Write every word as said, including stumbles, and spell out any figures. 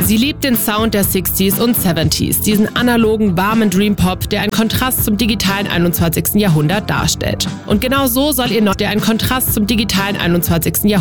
Sie liebt den Sound der sechziger und siebziger, diesen analogen, warmen Dream-Pop, der einen Kontrast zum digitalen einundzwanzigsten Jahrhundert darstellt. Und genau so soll ihr noch der ein Kontrast zum digitalen einundzwanzigsten Jahrhundert